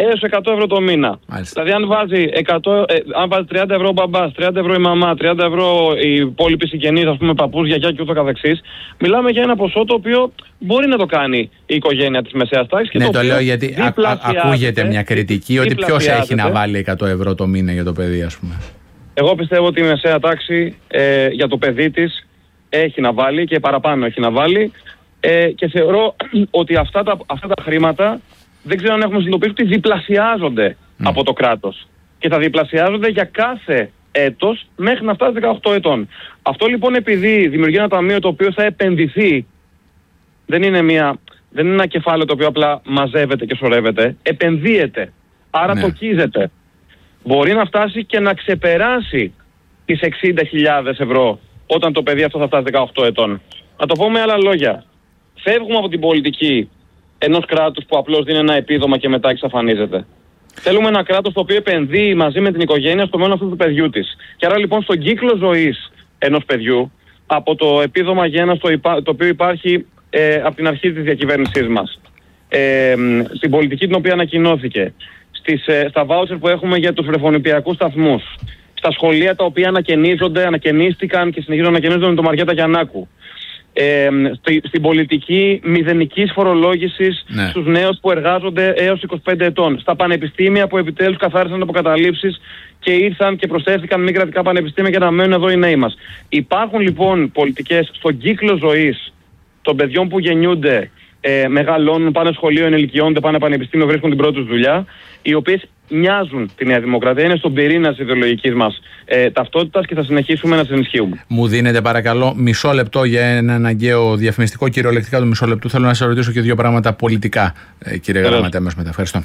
έως 100 ευρώ το μήνα. Μάλιστα. Δηλαδή, αν βάζει 30 ευρώ ο μπαμπάς, 30 ευρώ η μαμά, 30 ευρώ οι υπόλοιποι συγγενείς, ας πούμε παππούς, γιαγιά και ούτω καθεξής, μιλάμε για ένα ποσό το οποίο μπορεί να το κάνει η οικογένεια της μεσαίας τάξης. Ναι, το λέω γιατί ακούγεται μια κριτική ότι ποιος έχει να βάλει 100 ευρώ το μήνα για το παιδί, ας πούμε. Εγώ πιστεύω ότι η μεσαία τάξη για το παιδί της έχει να βάλει και παραπάνω έχει να βάλει. Και θεωρώ ότι αυτά τα χρήματα δεν ξέρω αν έχουμε συνειδητοποιήσει ότι διπλασιάζονται από το κράτος. Και θα διπλασιάζονται για κάθε έτος μέχρι να φτάσει 18 ετών. Αυτό λοιπόν επειδή δημιουργεί ένα ταμείο το οποίο θα επενδυθεί, δεν είναι ένα κεφάλαιο το οποίο απλά μαζεύεται και σωρεύεται, επενδύεται, άρα τοκίζεται. Μπορεί να φτάσει και να ξεπεράσει τις 60.000 ευρώ όταν το παιδί αυτό θα φτάσει 18 ετών. Να το πω με άλλα λόγια. Φεύγουμε από την πολιτική ενός κράτους που απλώς δίνει ένα επίδομα και μετά εξαφανίζεται. Θέλουμε ένα κράτος το οποίο επενδύει μαζί με την οικογένεια στο μέλλον αυτού του παιδιού της. Και άρα λοιπόν στον κύκλο ζωής ενός παιδιού, από το επίδομα γένας το οποίο υπάρχει από την αρχή της διακυβέρνησής μας, στην πολιτική την οποία ανακοινώθηκε, στα βάουτσερ που έχουμε για τους βρεφονιπιακούς σταθμούς, στα σχολεία τα οποία ανακαινίστηκαν και συνεχίζουν να ανακαινίζονται με τον Μαριέτα Γιαννάκου, στην πολιτική μηδενικής φορολόγησης στους νέους που εργάζονται έως 25 ετών, στα πανεπιστήμια που επιτέλους καθάρισαν από καταλήψεις και ήρθαν και προσθέθηκαν μη κρατικά πανεπιστήμια για να μένουν εδώ οι νέοι μας. Υπάρχουν λοιπόν πολιτικές στον κύκλο ζωής των παιδιών που γεννιούνται, μεγαλώνουν, πάνε σχολείο, ενηλικιώνονται, πάνε πανεπιστήμιο, βρίσκουν την πρώτη τους δουλειά, οι οποίες μοιάζουν τη Νέα Δημοκρατία, είναι στον πυρήνα της ιδεολογικής μας ταυτότητας και θα συνεχίσουμε να τις ενισχύουμε. Μου δίνετε παρακαλώ μισό λεπτό για ένα αναγκαίο διαφημιστικό, κυριολεκτικά του μισό λεπτού. Θέλω να σας ρωτήσω και δύο πράγματα πολιτικά, κύριε Γραμματέα, μας μετά. Ευχαριστώ.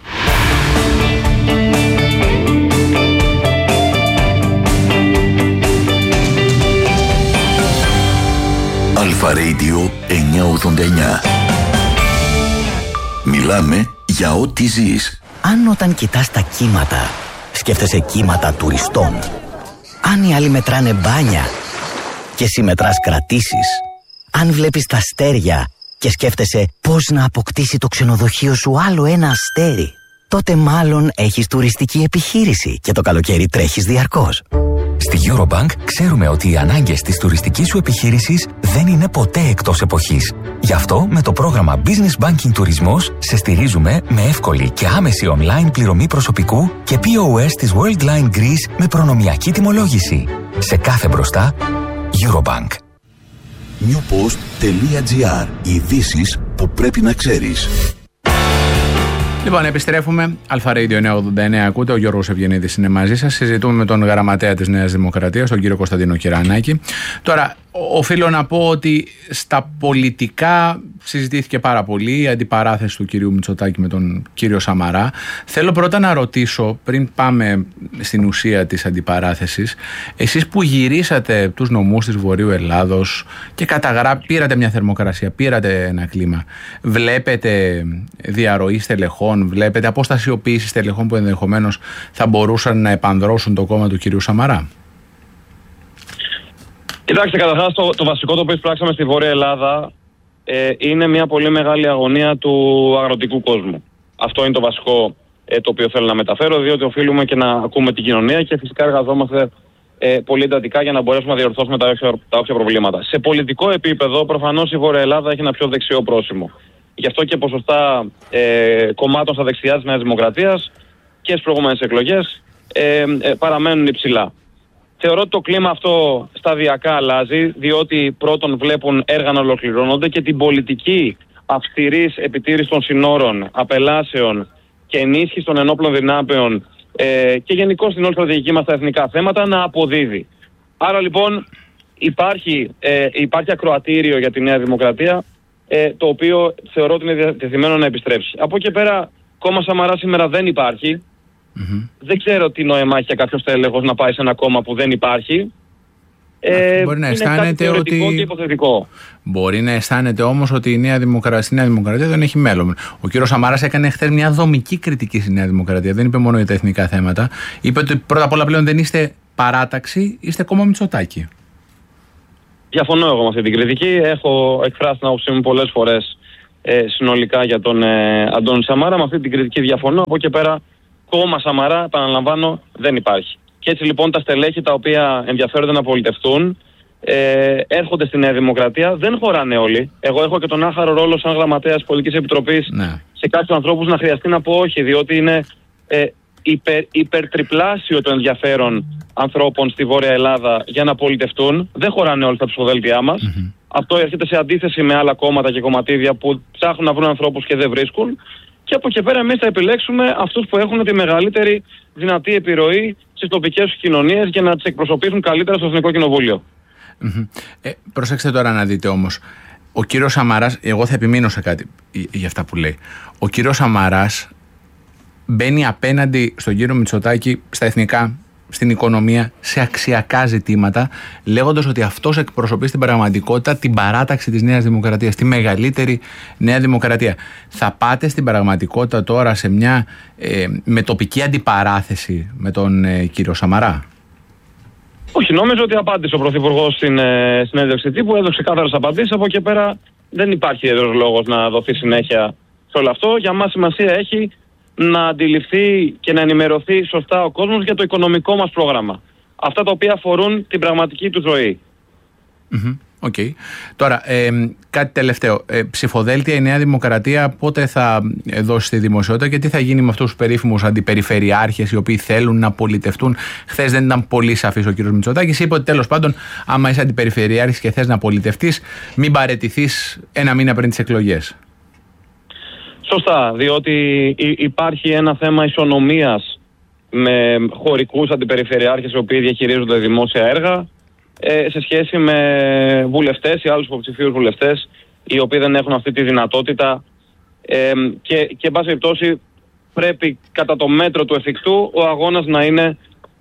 Αλφα Radio 989. Μιλάμε για ό,τι ζεις. Αν όταν κοιτάς τα κύματα, σκέφτεσαι κύματα τουριστών. Αν οι άλλοι μετράνε μπάνια και εσύ μετράς κρατήσεις. Αν βλέπεις τα αστέρια και σκέφτεσαι πώς να αποκτήσει το ξενοδοχείο σου άλλο ένα αστέρι, τότε μάλλον έχεις τουριστική επιχείρηση και το καλοκαίρι τρέχεις διαρκώς. Στη Eurobank ξέρουμε ότι οι ανάγκες της τουριστικής σου επιχείρησης δεν είναι ποτέ εκτός εποχής. Γι' αυτό με το πρόγραμμα Business Banking Τουρισμός σε στηρίζουμε με εύκολη και άμεση online πληρωμή προσωπικού και POS της Worldline Greece με προνομιακή τιμολόγηση. Σε κάθε μπροστά, Eurobank. newpost.gr. Ειδήσεις που πρέπει να ξέρεις. Λοιπόν, επιστρέφουμε. Αλφα Radio 989 ακούτε. Ο Γιώργος Ευγενίδης είναι μαζί σας. Συζητούμε με τον γραμματέα της Νέας Δημοκρατίας, τον κύριο Κωνσταντίνο Κυρανάκη. Τώρα, οφείλω να πω ότι στα πολιτικά συζητήθηκε πάρα πολύ η αντιπαράθεση του κυρίου Μητσοτάκη με τον κύριο Σαμαρά. Θέλω πρώτα να ρωτήσω, πριν πάμε στην ουσία της αντιπαράθεσης, εσείς που γυρίσατε τους νομούς της Βορείου Ελλάδος και πήρατε μια θερμοκρασία, πήρατε ένα κλίμα, βλέπετε διαρροή στελεχών, βλέπετε αποστασιοποίηση στελεχών που ενδεχομένως θα μπορούσαν να επανδρώσουν το κόμμα του κυρίου Σαμαρά? Κοιτάξτε, καταρχάς το βασικό το οποίο εισπράξαμε στη Βόρεια Ελλάδα είναι μια πολύ μεγάλη αγωνία του αγροτικού κόσμου. Αυτό είναι το βασικό το οποίο θέλω να μεταφέρω, διότι οφείλουμε και να ακούμε την κοινωνία και φυσικά εργαζόμαστε πολύ εντατικά για να μπορέσουμε να διορθώσουμε τα όποια προβλήματα. Σε πολιτικό επίπεδο, προφανώς η Βόρεια Ελλάδα έχει ένα πιο δεξιό πρόσημο. Γι' αυτό και ποσοστά κομμάτων στα δεξιά της Νέας Δημοκρατίας και στις προηγούμενες εκλογές παραμένουν υψηλά. Θεωρώ ότι το κλίμα αυτό σταδιακά αλλάζει, διότι πρώτον βλέπουν έργα να ολοκληρώνονται και την πολιτική αυστηρής επιτήρησης των συνόρων, απελάσεων και ενίσχυση των ενόπλων δυνάμεων και γενικώς στην όλη στρατηγική μας στα εθνικά θέματα να αποδίδει. Άρα λοιπόν υπάρχει ακροατήριο για τη Νέα Δημοκρατία, το οποίο θεωρώ ότι είναι διατεθειμένο να επιστρέψει. Από εκεί πέρα, κόμμα Σαμαρά σήμερα δεν υπάρχει. Δεν ξέρω τι νόημα έχει για κάποιο τέλεχος να πάει σε ένα κόμμα που δεν υπάρχει. Μπορεί να αισθάνεται ότι. Και υποθετικό. Μπορεί να αισθάνεται όμως ότι η Νέα Δημοκρατία δεν έχει μέλλον. Ο κύριος Σαμαράς έκανε χθες μια δομική κριτική στη Νέα Δημοκρατία. Δεν είπε μόνο για τα εθνικά θέματα. Είπε ότι πρώτα απ' όλα πλέον δεν είστε παράταξη, είστε κόμμα Μητσοτάκη. Διαφωνώ εγώ με αυτή την κριτική. Έχω εκφράσει την άποψή μου πολλές φορές συνολικά για τον Αντώνη Σαμαρά. Με αυτή την κριτική διαφωνώ. Από εκεί πέρα, κόμμα Σαμαρά, επαναλαμβάνω, δεν υπάρχει. Και έτσι λοιπόν τα στελέχη τα οποία ενδιαφέρονται να πολιτευτούν έρχονται στη Νέα Δημοκρατία. Δεν χωράνε όλοι. Εγώ έχω και τον άχαρο ρόλο σαν γραμματέας Πολιτικής Επιτροπής σε κάποιους ανθρώπους να χρειαστεί να πω όχι, διότι είναι υπερτριπλάσιο το ενδιαφέρον ανθρώπων στη Βόρεια Ελλάδα για να πολιτευτούν. Δεν χωράνε όλοι στα ψηφοδέλτια μας. Αυτό έρχεται σε αντίθεση με άλλα κόμματα και κομματίδια που ψάχνουν να βρουν ανθρώπους και δεν βρίσκουν. Και από εκεί πέρα εμείς θα επιλέξουμε αυτούς που έχουν τη μεγαλύτερη δυνατή επιρροή στις τοπικές κοινωνίες για να τις εκπροσωπήσουν καλύτερα στο Εθνικό Κοινοβούλιο. Προσέξτε τώρα να δείτε όμως. Ο κύριος Σαμαράς, εγώ θα επιμείνω σε κάτι για αυτά που λέει. Ο κύριος Σαμαράς μπαίνει απέναντι στον κύριο Μητσοτάκη στα εθνικά, στην οικονομία, σε αξιακά ζητήματα, λέγοντας ότι αυτός εκπροσωπεί στην πραγματικότητα την παράταξη της Νέας Δημοκρατίας, τη μεγαλύτερη Νέα Δημοκρατία. Θα πάτε στην πραγματικότητα τώρα σε μια με τοπική αντιπαράθεση με τον κύριο Σαμαρά? Όχι, νόμιζα ότι απάντησε ο Πρωθυπουργός στην συνέντευξη τύπου, έδωσε κάθαρες απαντήσεις. Από εκεί πέρα δεν υπάρχει ιδιαίτερος λόγος να δοθεί συνέχεια σε όλο αυτό. Για μας σημασία έχει να αντιληφθεί και να ενημερωθεί σωστά ο κόσμος για το οικονομικό μας πρόγραμμα. Αυτά τα οποία αφορούν την πραγματική του ζωή. Okay. Τώρα, κάτι τελευταίο. Ψηφοδέλτια η Νέα Δημοκρατία πότε θα δώσει στη δημοσιότητα και τι θα γίνει με αυτούς τους περίφημους αντιπεριφερειάρχες οι οποίοι θέλουν να πολιτευτούν? Χθες δεν ήταν πολύ σαφής ο κ. Μητσοτάκης. Είπε ότι τέλος πάντων, άμα είσαι αντιπεριφερειάρχης και θες να πολιτευτείς, μην παραιτηθείς ένα μήνα πριν τις εκλογές. Σωστά, διότι υπάρχει ένα θέμα ισονομίας με χωρικούς αντιπεριφερειάρχες οι οποίοι διαχειρίζονται δημόσια έργα σε σχέση με βουλευτές ή άλλους υποψηφίους βουλευτές οι οποίοι δεν έχουν αυτή τη δυνατότητα και εν πάση περιπτώσει πρέπει κατά το μέτρο του εφικτού ο αγώνας να είναι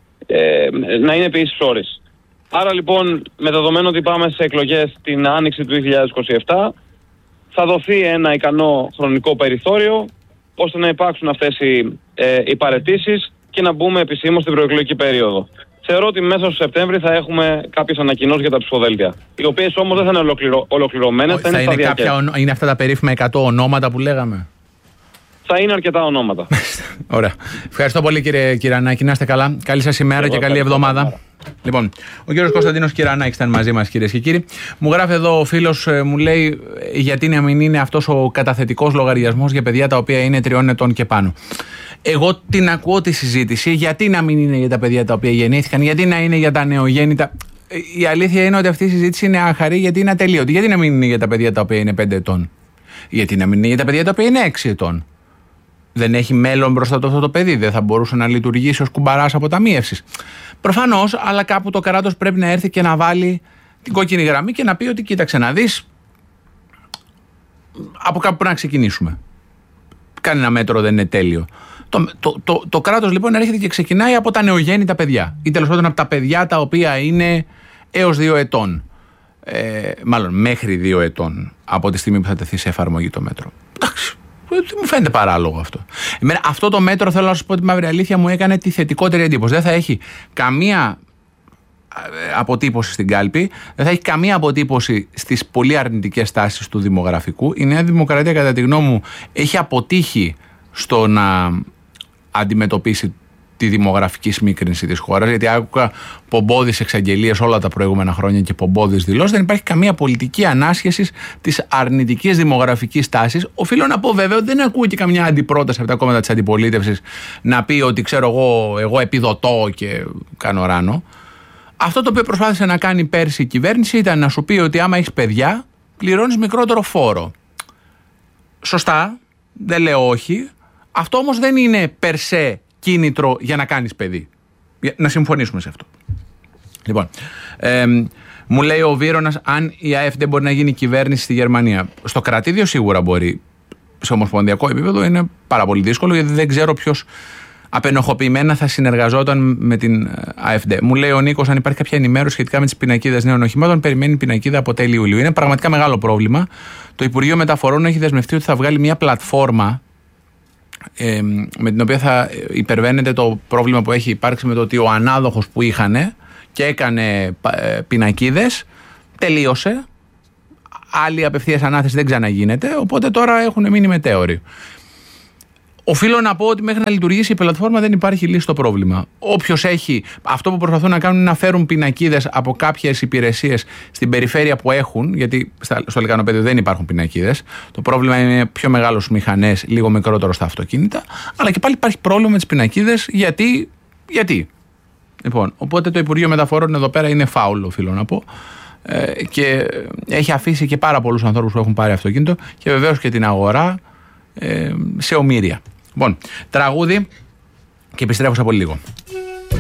επί ίσης όρης. Άρα λοιπόν, με δεδομένο ότι πάμε σε εκλογές την άνοιξη του 2027, θα δοθεί ένα ικανό χρονικό περιθώριο ώστε να υπάρξουν αυτές οι παραιτήσεις και να μπούμε επισήμως στην προεκλογική περίοδο. Θεωρώ ότι μέσα στο Σεπτέμβρη θα έχουμε κάποιες ανακοινώσεις για τα ψηφοδέλτια, οι οποίες όμως δεν θα είναι ολοκληρωμένες, θα είναι σταδιακές. Είναι αυτά τα περίφημα 100 ονόματα που λέγαμε? Θα είναι αρκετά ονόματα. Ωραία. Ευχαριστώ πολύ κύριε Κυρανάκη. Να είστε καλά. Καλή σας ημέρα και καλή εβδομάδα. Λοιπόν, ο κύριος Κωνσταντίνος Κυρανάκης ήταν μαζί μας, κυρίες και κύριοι. Μου γράφει εδώ ο φίλος, μου λέει γιατί να μην είναι αυτός ο καταθετικός λογαριασμός για παιδιά τα οποία είναι 3 ετών και πάνω. Εγώ την ακούω τη συζήτηση, γιατί να μην είναι για τα παιδιά τα οποία γεννήθηκαν, γιατί να είναι για τα νεογέννητα. Η αλήθεια είναι ότι αυτή η συζήτηση είναι αχαρή γιατί είναι ατελείωτη. Γιατί να μην είναι για τα παιδιά τα οποία είναι 5 ετών, γιατί να μην είναι για τα παιδιά τα οποία είναι 6 ετών. Δεν έχει μέλλον μπροστά του αυτό το παιδί, δεν θα μπορούσε να λειτουργήσει ως κουμπαράς αποταμίευσης. Προφανώς, αλλά κάπου το κράτος πρέπει να έρθει και να βάλει την κόκκινη γραμμή και να πει ότι κοίταξε να δεις, από κάπου πρέπει να ξεκινήσουμε. Κανένα μέτρο δεν είναι τέλειο. Το κράτος λοιπόν έρχεται και ξεκινάει από τα νεογέννητα παιδιά ή τέλος πάντων από τα παιδιά τα οποία είναι έως 2 ετών. Μάλλον μέχρι 2 ετών από τη στιγμή που θα τεθεί σε εφαρμογή το μέτρο. Εντάξει. Μου φαίνεται παράλογο αυτό. Αυτό το μέτρο, θέλω να σας πω τη μαύρη αλήθεια, μου έκανε τη θετικότερη εντύπωση. Δεν θα έχει καμία αποτύπωση στην κάλπη, δεν θα έχει καμία αποτύπωση στις πολύ αρνητικές τάσεις του δημογραφικού. Η Νέα Δημοκρατία, κατά τη γνώμη μου, έχει αποτύχει στο να αντιμετωπίσει τη δημογραφική σμίκρινση της χώρας, γιατί άκουγα πομπόδεις εξαγγελίες όλα τα προηγούμενα χρόνια και πομπόδεις δηλώσεις. Δεν υπάρχει καμία πολιτική ανάσχεση της αρνητικής δημογραφικής τάσης. Οφείλω να πω βέβαια ότι δεν ακούω και καμιά αντιπρόταση από τα κόμματα της αντιπολίτευσης να πει ότι ξέρω εγώ επιδοτώ και κάνω ράνο. Αυτό το οποίο προσπάθησε να κάνει πέρσι η κυβέρνηση ήταν να σου πει ότι άμα έχεις παιδιά πληρώνεις μικρότερο φόρο. Σωστά, δεν λέω όχι. Αυτό όμως δεν είναι περσέ κίνητρο για να κάνεις παιδί. Να συμφωνήσουμε σε αυτό. Λοιπόν, μου λέει ο Βίρονας αν η ΑΕΦ δεν μπορεί να γίνει κυβέρνηση στη Γερμανία. Στο κρατήδιο σίγουρα μπορεί. Σε ομοσπονδιακό επίπεδο είναι πάρα πολύ δύσκολο, γιατί δεν ξέρω ποιος απενοχοποιημένα θα συνεργαζόταν με την ΑΕΦΔ. Μου λέει ο Νίκος αν υπάρχει κάποια ενημέρωση σχετικά με τις πινακίδες νέων οχημάτων. Περιμένει πινακίδα από τέλη Ιουλίου. Είναι πραγματικά μεγάλο πρόβλημα. Το Υπουργείο Μεταφορών έχει δεσμευτεί ότι θα βγάλει μια πλατφόρμα με την οποία θα υπερβαίνεται το πρόβλημα που έχει υπάρξει με το ότι ο ανάδοχος που είχαν και έκανε πινακίδες τελείωσε. άλλη απευθείας ανάθεση δεν ξαναγίνεται, οπότε τώρα έχουν μείνει μετέωροι. Οφείλω να πω ότι μέχρι να λειτουργήσει η πλατφόρμα δεν υπάρχει λύση στο πρόβλημα. Όποιος έχει. Αυτό που προσπαθούν να κάνουν είναι να φέρουν πινακίδες από κάποιες υπηρεσίες στην περιφέρεια που έχουν, γιατί στο λεκανοπέδιο δεν υπάρχουν πινακίδες. Το πρόβλημα είναι πιο μεγάλο στις μηχανές, λίγο μικρότερο στα αυτοκίνητα. Αλλά και πάλι υπάρχει πρόβλημα με τις πινακίδες. Γιατί. Λοιπόν, οπότε το Υπουργείο Μεταφορών εδώ πέρα είναι φάουλ, οφείλω να πω. Και έχει αφήσει και πάρα πολλούς ανθρώπους που έχουν πάρει αυτοκίνητο και βεβαίως και την αγορά σε ομήρια. Λοιπόν, τραγούδι και επιστρέφω σε πολύ λίγο.